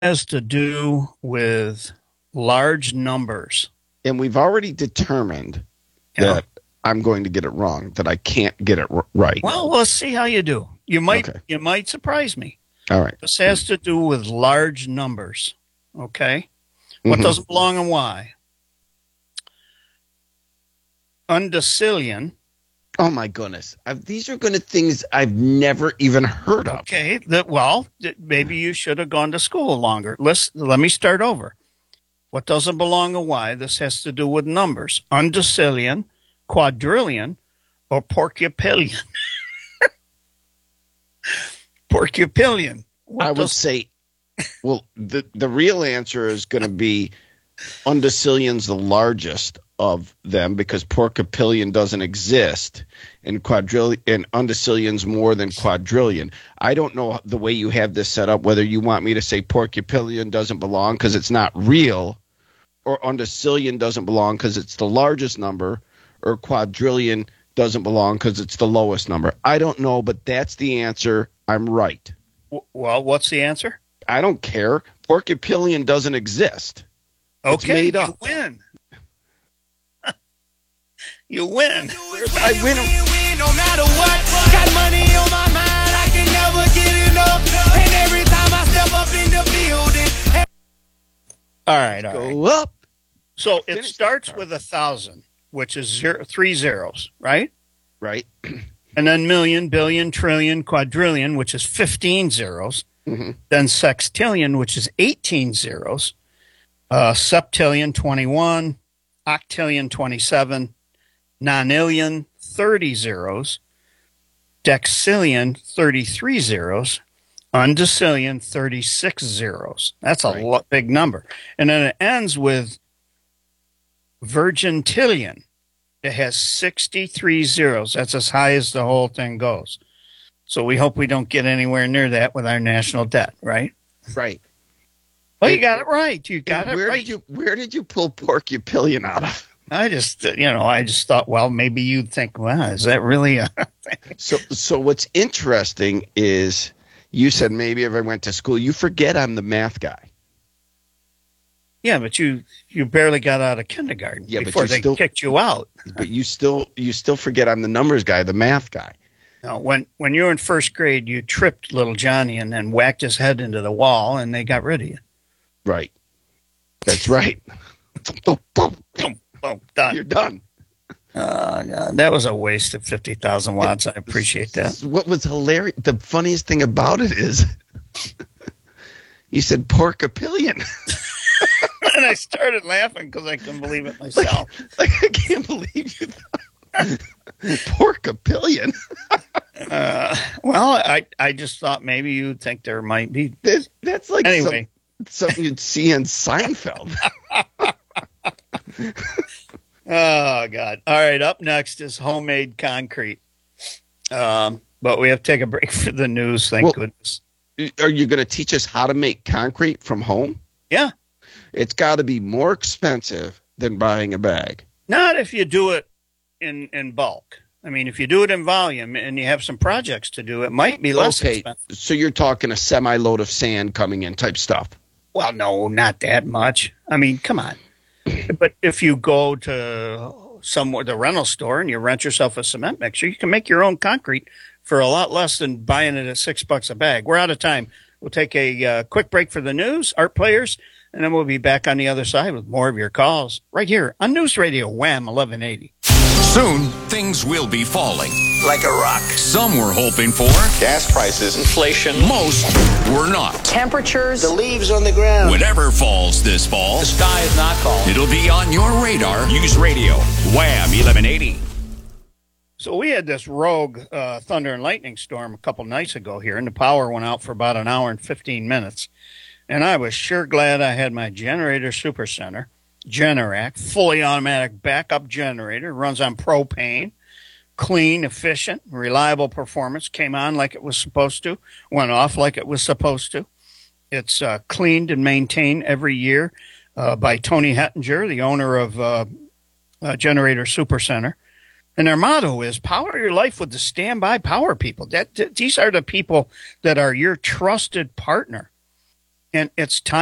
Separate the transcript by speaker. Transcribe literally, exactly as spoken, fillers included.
Speaker 1: has to do with large numbers.
Speaker 2: And we've already determined
Speaker 1: Yeah.
Speaker 2: that I'm going to get it wrong, that I can't get it r- right.
Speaker 1: Well, let's see how you do. You might
Speaker 2: Okay.
Speaker 1: you might surprise me.
Speaker 2: All right.
Speaker 1: This has to do with large numbers. Okay? What
Speaker 2: Mhm.
Speaker 1: doesn't belong and why? Undecillion.
Speaker 2: Oh, my goodness. I've, these are going to things I've never even heard of.
Speaker 1: Okay. That, well, th- maybe you should have gone to school longer. Let's, let me start over. What doesn't belong and why? This has to do with numbers. Undecillion, quadrillion, or porcupillion. Porcupillion. What
Speaker 2: I would
Speaker 1: does-
Speaker 2: say, well, the, the real answer is going to be undecillion's the largest of them because porcupillion doesn't exist, and quadrillion and undecillion's more than quadrillion. I don't know the way you have this set up, whether you want me to say porcupillion doesn't belong because it's not real, or undecillion doesn't belong because it's the largest number, or quadrillion doesn't belong because it's the lowest number. I don't know, but that's the answer. I'm right.
Speaker 1: w- well, what's the answer?
Speaker 2: I don't care. Porcupillion doesn't exist. It's
Speaker 1: Okay,
Speaker 2: made
Speaker 1: you
Speaker 2: up.
Speaker 1: win. You win.
Speaker 2: I win.
Speaker 3: No matter what, got money on my mind, I can never get enough. And every time I step up in the building,
Speaker 1: All right, all right.
Speaker 2: Go up.
Speaker 1: So it
Speaker 2: Finish that
Speaker 1: starts
Speaker 2: card.
Speaker 1: with a thousand, which is zero, three zeros, right?
Speaker 2: Right.
Speaker 1: And then million, billion, trillion, quadrillion, which is fifteen zeros.
Speaker 2: Mhm.
Speaker 1: Then sextillion, which is eighteen zeros. Uh, septillion, twenty-one. Octillion, twenty-seven. Nonillion, thirty zeros. Dexillion, thirty-three zeros. Undecillion, thirty-six zeros. That's a
Speaker 2: Right.
Speaker 1: lo- big number. And then it ends with virgintillion. It has sixty-three zeros. That's as high as the whole thing goes. So we hope we don't get anywhere near that with our national debt, right?
Speaker 2: Right.
Speaker 1: Well, you got it right. You got
Speaker 2: And
Speaker 1: it
Speaker 2: where
Speaker 1: right.
Speaker 2: did you where did you pull porcupillion out of?
Speaker 1: I just, uh, you know, I just thought, well, maybe you'd think, well, is that really a thing?
Speaker 2: So so what's interesting is you said maybe if I went to school, you forget I'm the math guy.
Speaker 1: Yeah, but you you barely got out of kindergarten
Speaker 2: Yeah, but
Speaker 1: before
Speaker 2: you
Speaker 1: they
Speaker 2: still-
Speaker 1: kicked you out.
Speaker 2: But you still you still forget I'm the numbers guy, the math guy.
Speaker 1: Now, when when you were in first grade, you tripped little Johnny and then whacked his head into the wall, and they got rid of you.
Speaker 2: Right. That's right. Boom, boom,
Speaker 1: Boom, boom, done.
Speaker 2: You're done.
Speaker 1: Oh, God, that was a waste of fifty thousand watts. I appreciate that.
Speaker 2: What was hilarious, the funniest thing about it is you said porcupillion.
Speaker 1: And I started laughing because I couldn't believe it myself.
Speaker 2: Like, I can't believe you thought porcupillion.
Speaker 1: Uh, well, I, I just thought maybe you'd think there might be.
Speaker 2: That's, that's like
Speaker 1: Anyway.
Speaker 2: some, something you'd see in Seinfeld.
Speaker 1: Oh, God. All right, up next is homemade concrete. Um, but we have to take a break for the news, thank
Speaker 2: Well-
Speaker 1: goodness.
Speaker 2: Are you going to teach us how to make concrete from home?
Speaker 1: Yeah,
Speaker 2: It's got to be more expensive than buying a bag.
Speaker 1: not if you do it in, in bulk. I mean, if you do it in volume and you have some projects to do, it might be less
Speaker 2: Okay,
Speaker 1: expensive.
Speaker 2: so you're talking a semi-load of sand coming in type stuff.
Speaker 1: Well, no, not that much. I mean, come on. But if you go to somewhere, the rental store, and you rent yourself a cement mixer, you can make your own concrete for a lot less than buying it at six bucks a bag. We're out of time. We'll take a uh, quick break for the news, Art Players, and then we'll be back on the other side with more of your calls right here on News Radio Wham eleven eighty.
Speaker 4: Soon, things will be falling.
Speaker 3: like a rock.
Speaker 4: Some were hoping for,
Speaker 5: Gas prices, inflation.
Speaker 4: most were not.
Speaker 6: Temperatures.
Speaker 5: The leaves on the ground.
Speaker 4: Whatever falls this fall,
Speaker 3: The sky is not falling.
Speaker 4: it'll be on your radar. News Radio, Wham eleven eighty.
Speaker 1: So we had this rogue uh, thunder and lightning storm a couple nights ago here, and the power went out for about an hour and fifteen minutes. And I was sure glad I had my generator supercenter, Generac, fully automatic backup generator, runs on propane, clean, efficient, reliable performance, came on like it was supposed to, went off like it was supposed to. It's uh, cleaned and maintained every year uh, by Tony Hettinger, the owner of uh, uh, Generator Supercenter. And their motto is power your life with the standby power people. That, that These are the people that are your trusted partner. and it's time.